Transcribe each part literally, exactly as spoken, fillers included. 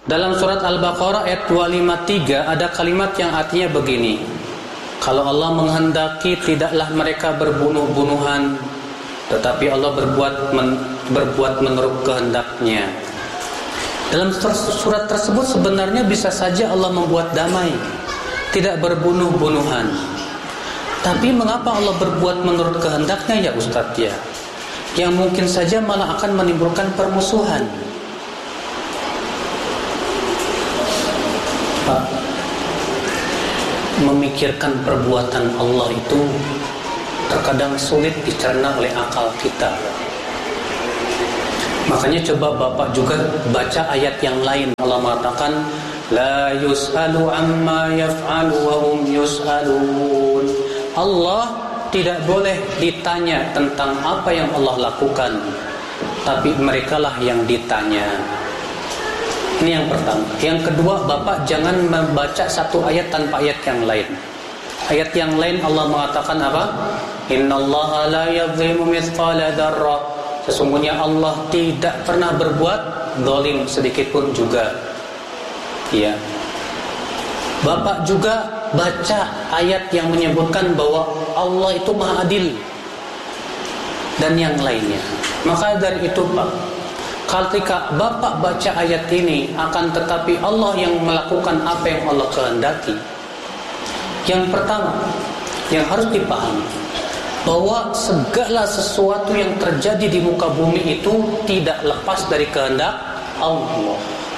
Dalam surat Al-Baqarah ayat dua ratus lima puluh tiga ada kalimat yang artinya begini. Kalau Allah menghendaki tidaklah mereka berbunuh-bunuhan, tetapi Allah berbuat men, berbuat menurut kehendaknya. Dalam surat tersebut sebenarnya bisa saja Allah membuat damai, tidak berbunuh-bunuhan. Tapi mengapa Allah berbuat menurut kehendaknya ya Ustadz ya? Yang mungkin saja malah akan menimbulkan permusuhan. Pak, memikirkan perbuatan Allah itu terkadang sulit dicerna oleh akal kita. Makanya coba Bapak juga baca ayat yang lain. Allah mengatakan la yus'alu amma yaf'alu wa hum yus'alun. Allah tidak boleh ditanya tentang apa yang Allah lakukan, tapi merekalah yang ditanya. Ini yang pertama. Yang kedua, Bapak jangan membaca satu ayat tanpa ayat yang lain. Ayat yang lain Allah mengatakan apa? Innallaha la yadhlimu mithqala dzarrah. Sesungguhnya Allah tidak pernah berbuat zalim sedikit pun juga. Ya. Bapak juga baca ayat yang menyebutkan bahwa Allah itu Maha Adil dan yang lainnya. Maka dari itu Pak, ketika Bapak baca ayat ini, akan tetapi Allah yang melakukan apa yang Allah kehendaki. Yang pertama yang harus dipahami, bahwa segala sesuatu yang terjadi di muka bumi itu tidak lepas dari kehendak Allah.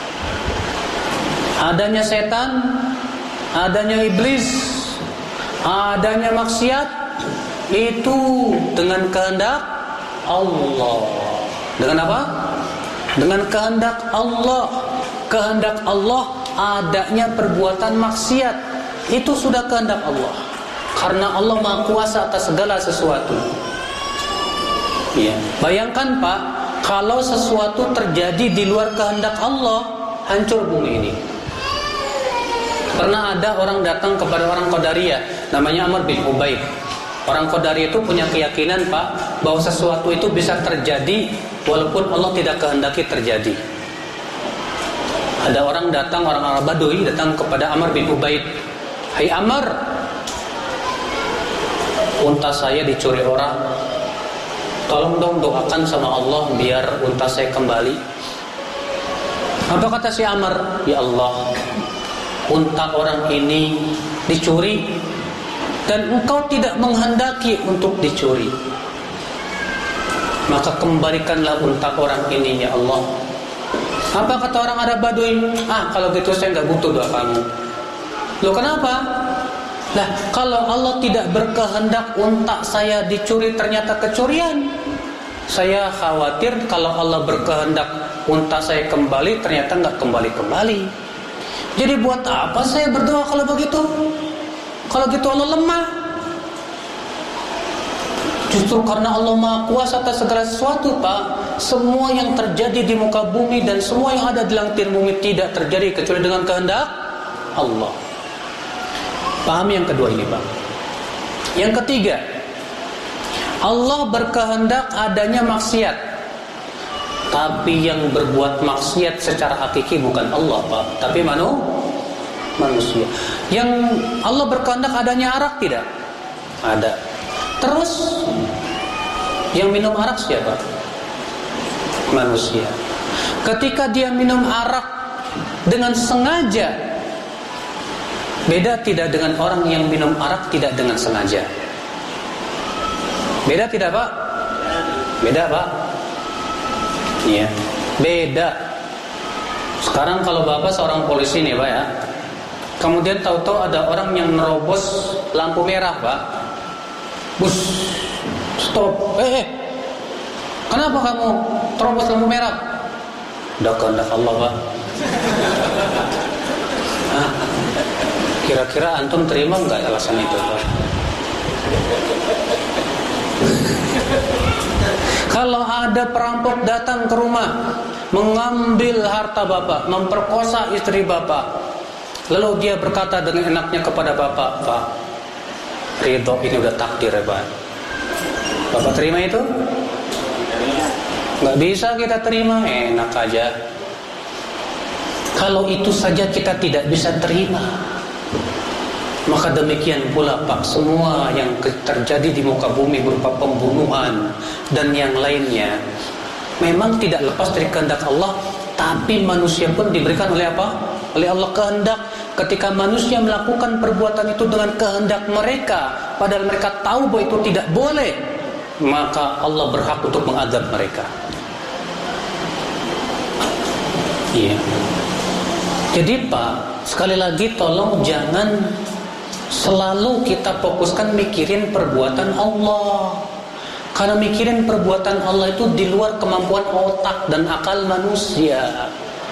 Adanya setan, adanya iblis, adanya maksiat, itu dengan kehendak Allah. Dengan apa? Dengan kehendak Allah. Kehendak Allah adanya perbuatan maksiat, itu sudah kehendak Allah. Karena Allah Maha Kuasa atas segala sesuatu. Ya. Bayangkan Pak, kalau sesuatu terjadi di luar kehendak Allah, hancur bumi ini. Pernah ada orang datang kepada orang Qadariyah, namanya Amr bin Ubaid. Orang Qadariyah itu punya keyakinan Pak, bahwa sesuatu itu bisa terjadi walaupun Allah tidak kehendaki terjadi. Ada orang datang, orang Arab Badui datang kepada Amr bin Ubaid. Hai Amr, unta saya dicuri orang, tolong dong doakan sama Allah biar unta saya kembali. Apa kata si Amr? Ya Allah, unta orang ini dicuri dan engkau tidak menghendaki untuk dicuri, maka kembalikanlah unta orang ini ya Allah. Apa kata orang Arab Badui? Ah, kalau gitu saya nggak butuh doa kamu. Loh kenapa? Lah, kalau Allah tidak berkehendak unta saya dicuri ternyata kecurian, saya khawatir kalau Allah berkehendak unta saya kembali ternyata nggak kembali-kembali. Jadi buat apa saya berdoa kalau begitu? Kalau gitu Allah lemah. Justru karena Allah Maha Kuasa atas segala sesuatu Pak, semua yang terjadi di muka bumi dan semua yang ada di langit bumi tidak terjadi kecuali dengan kehendak Allah. Paham yang kedua ini Pak. Yang ketiga, Allah berkehendak adanya maksiat, tapi yang berbuat maksiat secara hakiki bukan Allah Pak, tapi manu, manusia. Yang Allah berkehendak adanya arak tidak? Ada. Terus yang minum arak siapa? Manusia. Ketika dia minum arak dengan sengaja, beda tidak dengan orang yang minum arak tidak dengan sengaja? Beda tidak Pak? Beda Pak? Iya, beda. Sekarang kalau Bapak seorang polisi nih Pak ya, kemudian tahu-tahu ada orang yang nerobos lampu merah Pak. Bus, stop. Eh, eh. Kenapa kamu terobos lampu merah? Udah kehendak Allah Pak. Hah? Kira-kira antum terima nggak alasan itu Pak? Kalau ada perampok datang ke rumah, mengambil harta Bapak, memperkosa istri Bapak, lalu dia berkata dengan enaknya kepada Bapak, Pak, ridho ini udah takdir ya Pak. Bapak terima itu? Nggak bisa kita terima, enak aja. Kalau itu saja kita tidak bisa terima, maka demikian pula Pak, semua yang terjadi di muka bumi berupa pembunuhan dan yang lainnya memang tidak lepas dari kehendak Allah. Tapi manusia pun diberikan oleh apa? Oleh Allah kehendak. Ketika manusia melakukan perbuatan itu dengan kehendak mereka, padahal mereka tahu bahwa itu tidak boleh, maka Allah berhak untuk mengadab mereka. Iya. Jadi Pak, sekali lagi tolong jangan selalu kita fokuskan mikirin perbuatan Allah. Karena mikirin perbuatan Allah itu di luar kemampuan otak dan akal manusia.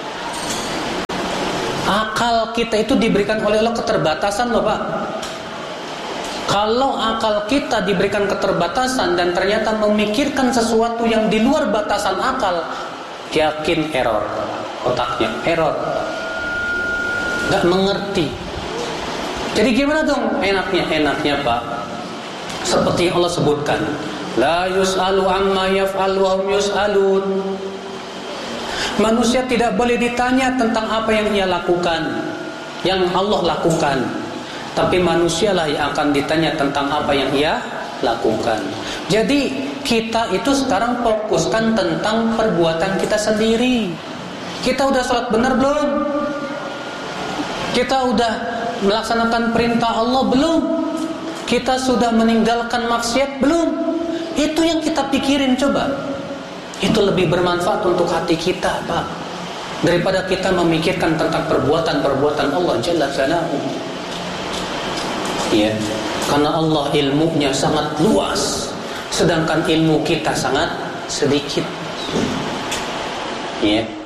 Akal kita itu diberikan oleh Allah keterbatasan loh Pak. Kalau akal kita diberikan keterbatasan dan ternyata memikirkan sesuatu yang di luar batasan akal, yakin error. Otaknya error. Gak mengerti. Jadi gimana dong enaknya? Enaknya Pak, seperti yang Allah sebutkan, la yus'alu amma yaf'al wa hum yus'alun. Manusia tidak boleh ditanya tentang apa yang ia lakukan, yang Allah lakukan. Tapi manusialah yang akan ditanya tentang apa yang ia lakukan. Jadi kita itu sekarang fokuskan tentang perbuatan kita sendiri. Kita udah sholat benar belum? Kita udah melaksanakan perintah Allah belum? Kita sudah meninggalkan maksiat belum? Itu yang kita pikirin coba. Itu lebih bermanfaat untuk hati kita Pak, daripada kita memikirkan tentang perbuatan-perbuatan Allah Jalla Jalaluhu. Ya, karena Allah ilmunya sangat luas, sedangkan ilmu kita sangat sedikit. Ya.